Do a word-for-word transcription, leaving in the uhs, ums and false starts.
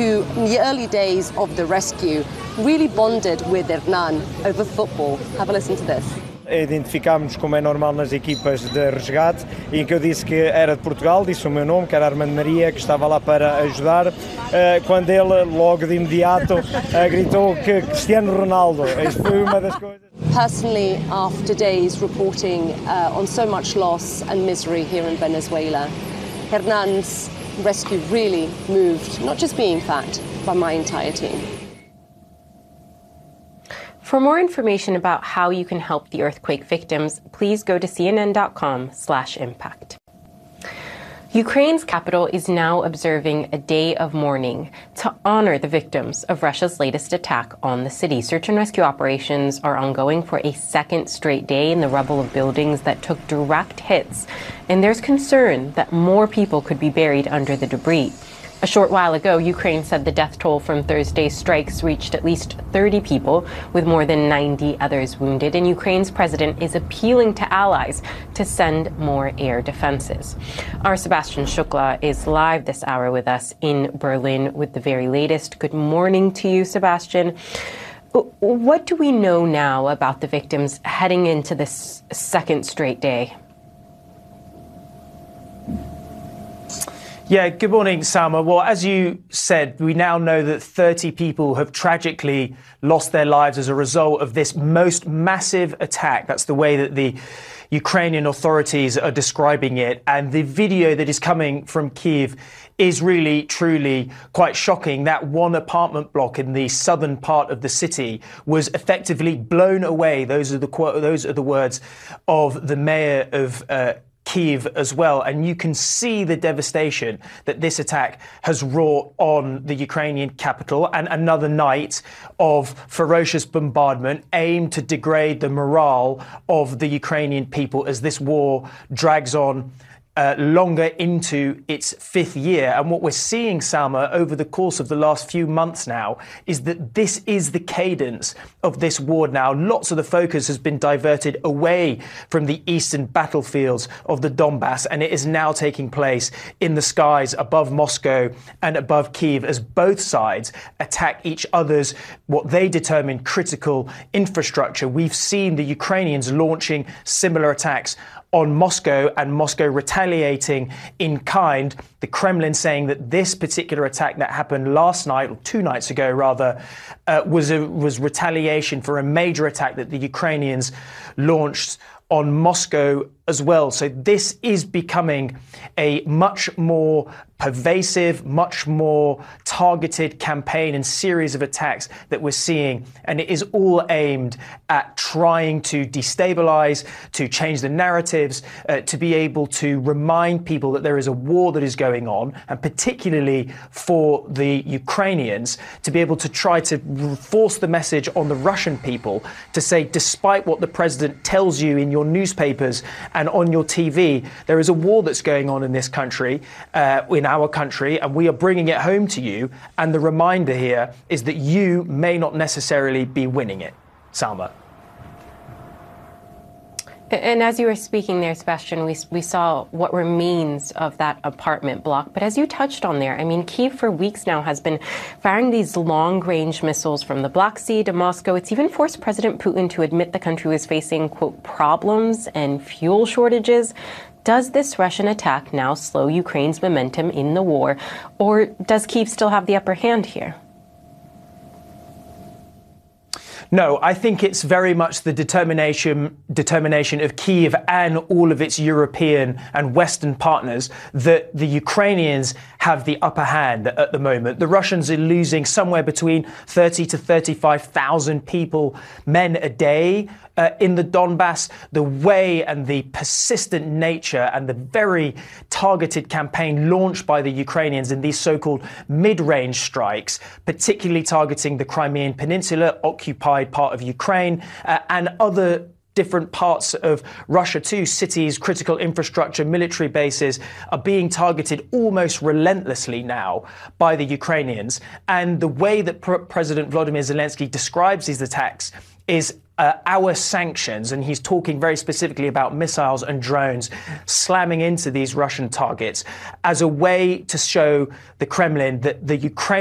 who, in the early days of the rescue, really bonded with Hernan over football. Have a listen to this. Identificámos-nos como é normal nas equipas de resgate, em que eu disse que era de Portugal, disse o meu nome, que era Armando Maria, que estava lá para ajudar, quando ele, logo de imediato, gritou que Cristiano Ronaldo. Isso foi uma das coisas. Personally, after days reporting uh, on so much loss and misery here in Venezuela, Hernan's rescue really moved, not just me, in fact, but my entire team. For more information about how you can help the earthquake victims, please go to cnn.com slash impact. Ukraine's capital is now observing a day of mourning to honor the victims of Russia's latest attack on the city. Search and rescue operations are ongoing for a second straight day in the rubble of buildings that took direct hits, and there's concern that more people could be buried under the debris. A short while ago, Ukraine said the death toll from Thursday's strikes reached at least thirty people, with more than ninety others wounded, and Ukraine's president is appealing to allies to send more air defenses. Our Sebastian Shukla is live this hour with us in Berlin with the very latest. Good morning to you, Sebastian. What do we know now about the victims heading into this second straight day? Yeah, good morning, Salma. Well, as you said, we now know that thirty people have tragically lost their lives as a result of this most massive attack. That's the way that the Ukrainian authorities are describing it. And the video that is coming from Kyiv is really, truly quite shocking. That one apartment block in the southern part of the city was effectively blown away. Those are the qu- those are the words of the mayor of uh, Kyiv as well, and you can see the devastation that this attack has wrought on the Ukrainian capital, and another night of ferocious bombardment aimed to degrade the morale of the Ukrainian people as this war drags on Uh, longer into its fifth year. And what we're seeing, Salma, over the course of the last few months now is that this is the cadence of this war now. Lots of the focus has been diverted away from the eastern battlefields of the Donbass, and it is now taking place in the skies above Moscow and above Kyiv as both sides attack each other's, what they determine, critical infrastructure. We've seen the Ukrainians launching similar attacks on Moscow and Moscow retaliating in kind. The Kremlin saying that this particular attack that happened last night, or two nights ago rather, uh, was a, was retaliation for a major attack that the Ukrainians launched on Moscow as well. So this is becoming a much more pervasive, much more targeted campaign and series of attacks that we're seeing. And it is all aimed at trying to destabilize, to change the narratives, uh, to be able to remind people that there is a war that is going on, and particularly for the Ukrainians, to be able to try to force the message on the Russian people to say, despite what the president tells you in your newspapers and on your T V, there is a war that's going on in this country, uh, in our country, and we are bringing it home to you. And the reminder here is that you may not necessarily be winning it. Salma. And as you were speaking there, Sebastian, we, we saw what remains of that apartment block. But as you touched on there, I mean, Kyiv for weeks now has been firing these long-range missiles from the Black Sea to Moscow. It's even forced President Putin to admit the country was facing, quote, problems and fuel shortages. Does this Russian attack now slow Ukraine's momentum in the war, or does Kyiv still have the upper hand here? No, I think it's very much the determination determination of Kyiv and all of its European and Western partners that the Ukrainians have the upper hand at the moment. The Russians are losing somewhere between thirty to thirty-five thousand people, men a day uh, in the Donbass. The way and the persistent nature and the very targeted campaign launched by the Ukrainians in these so-called mid-range strikes, particularly targeting the Crimean Peninsula, occupied part of Ukraine, uh, and other different parts of Russia too. Cities, critical infrastructure, military bases are being targeted almost relentlessly now by the Ukrainians. And the way that Pr- President Volodymyr Zelensky describes these attacks is Uh, our sanctions, and he's talking very specifically about missiles and drones slamming into these Russian targets as a way to show the Kremlin that the Ukraine